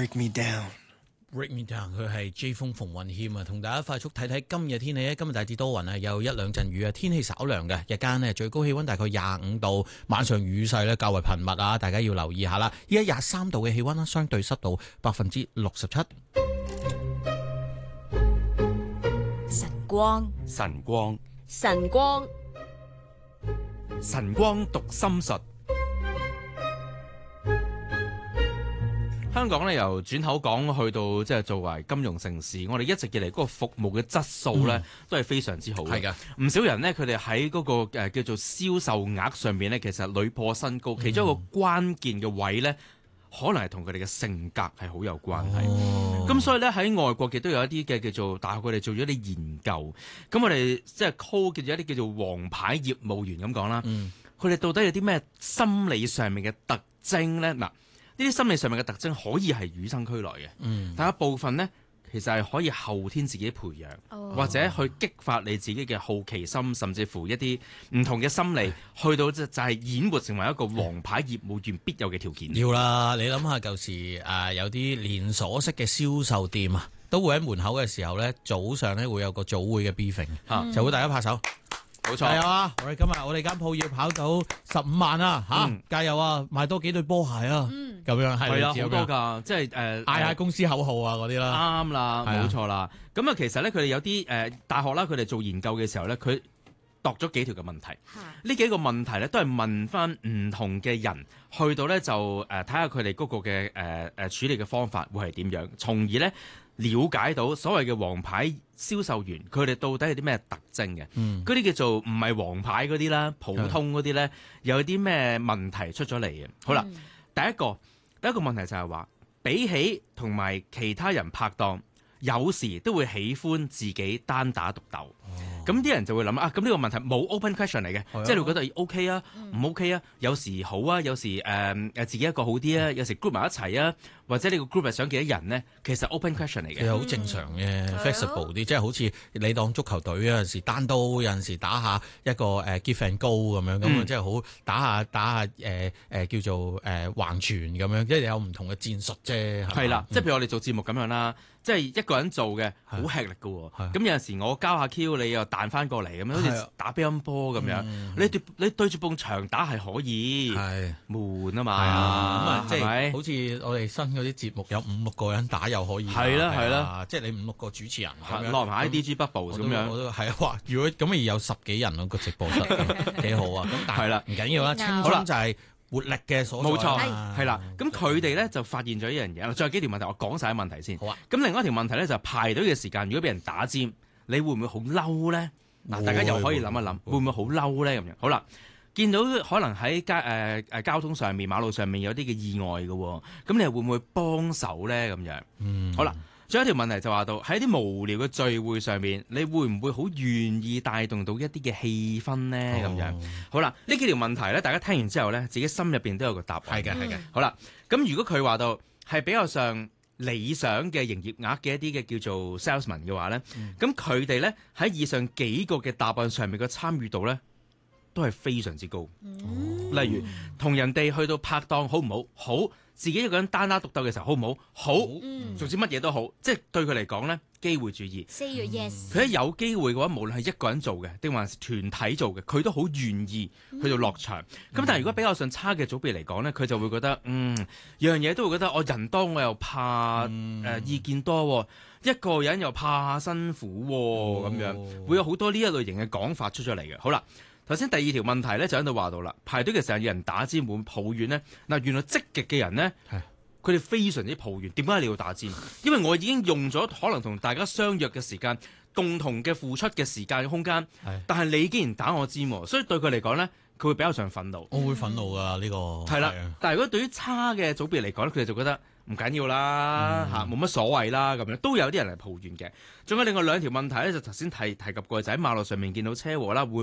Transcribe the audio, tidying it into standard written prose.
break me down。 Break me down，佢係 J 風馮允謙啊，同大家快速睇睇今日天氣咧。今日大致多雲啊，有一兩陣雨啊，天氣稍涼嘅。日間呢最高氣溫大概25度，晚上雨勢咧較為頻密啊，大家要留意下啦。依家23度嘅氣溫啦，相對濕度67%。 晨光， 晨光， 晨光， 晨光讀心術。香港咧由轉口港去到即係作為金融城市，我哋一直以嚟嗰個服務嘅質素咧都係非常之好嘅。係㗎，唔少人呢，佢哋喺嗰個叫做銷售額上面咧，其實屢破新高。其中一個關鍵嘅位咧，可能係同佢哋嘅性格係好有關係。咁所以咧喺外國亦都有一啲嘅叫做大學佢哋做咗一啲研究。咁我哋即係 call 叫做一啲叫做王牌業務員咁講啦。佢哋到底有啲咩心理上面嘅特徵咧？嗱。呢啲心理上面嘅特徵可以係與生俱來嘅，但一部分呢，其實係可以後天自己培養，或者去激發你自己嘅好奇心，甚至乎一啲唔同嘅心理，去到就係演活成為一個王牌業務員必有嘅條件。 要啦，你諗下舊時有啲連鎖式嘅銷售店啊，都會喺門口嘅時候呢，早上呢會有個早會嘅 briefing，就會大家拍手。冇錯，係啊！我哋間鋪要跑到15萬啊！加油啊！買多幾對波鞋啊！咁樣係啊，好多㗎，即係嗌下公司口號啊嗰啲啦。啱啦，冇錯啦。咁啊，其實咧，佢哋有啲大學啦，佢哋做研究嘅時候咧，佢度咗幾條嘅問題。呢幾個問題咧，都係問翻唔同嘅人，去到咧就睇下佢哋嗰個嘅處理嘅方法會係點樣，從而咧了解到所謂嘅王牌銷售員佢哋到底係啲咩特徵嘅？嗰啲叫做唔係王牌嗰啲啦，普通嗰啲咧，有啲咩問題出咗嚟嘅？好啦，第一個問題就係話，比起同埋其他人拍檔，有時都會喜歡自己單打獨鬥。咁啲人就會諗啊，咁呢個問題冇 open question 嚟嘅，即係你會覺得 OK 啊，唔 OK 啊？有時好啊，有時自己一個好啲啊，有時 group 埋一齊啊，或者你個 group 係想幾多人呢？其實 open question 嚟嘅，其實好正常嘅 flexible 啲，即係好似你當足球隊有陣時單刀，有陣時打下一個give and go 咁樣，咁即係好打下叫做橫傳咁樣，即係有唔同嘅戰術啫。係啦，即係譬如我哋做節目咁樣啦，即係一個人做嘅好吃力㗎喎。咁有陣時我交下 Q， 你又彈翻過嚟咁樣，好似打乒乓波咁樣。你對住埲牆打係可以，悶啊嘛。係啊，咁即係好似我哋新嗰啲節目有5-6個人打又可以。係啦，即係你5-6個主持人咁樣，落埋 IDG Bubble 咁樣。我都係啊，哇！如果咁而有10幾人個直播室幾好啊。咁但係唔緊要啦，青春就係活力嘅所在。冇錯，係啦。咁佢哋咧就發現咗一樣嘢。仲有幾條問題，我講晒啲問題先。好啊。咁另外一條問題咧就係排隊嘅時間，如果俾人打尖，你會唔會好嬲咧？嗱，大家又可以諗一諗，會唔會好嬲咧？咁樣好啦，見到可能喺交通上面、馬路上面有啲嘅意外嘅，咁你又會唔會幫手咧？咁樣好啦。仲有一條問題就話到喺啲無聊嘅聚會上面，你會唔會好願意帶動到一啲嘅氣氛咧？咁樣好啦，呢幾條問題咧，大家聽完之後咧，自己心入邊都有個答案。係嘅。好啦，咁如果佢話到係比較上理想嘅營業額嘅一啲嘅叫做 salesman 嘅話咧，咁佢哋咧喺以上幾個嘅答案上面嘅參與度咧，都係非常之高。例如同人哋去到拍檔好唔好？好。自己一個人單打獨鬥嘅時候好唔好？好，總之乜嘢都好，即係對佢嚟講咧，機會主義。Say yes。佢一有機會嘅話，無論係一個人做嘅，定還是團體做嘅，佢都好願意去到落場。咁但係如果比較上差嘅組別嚟講咧，佢就會覺得樣嘢都會覺得我人多我又怕意見多，一個人又怕辛苦咁樣，會有好多呢一類型嘅講法出咗嚟嘅。好啦。頭先第二條問題咧就喺度話到啦，排隊嘅時候有人打尖會抱怨咧。嗱，原來積極嘅人咧，佢哋非常之抱怨。點解你要打尖？因為我已經用咗可能同大家相約嘅時間，共同嘅付出嘅時間嘅空間，但係你竟然打我尖，所以對佢嚟講咧，佢會比較上憤怒。我會憤怒㗎呢個。係啦，但係如果對於差嘅組別嚟講咧，佢哋就覺得唔緊要啦，冇乜所謂啦，咁樣都有啲人嚟抱怨嘅。仲有另外2條問題咧，就頭先提及過，就喺馬路上面見到車禍啦，會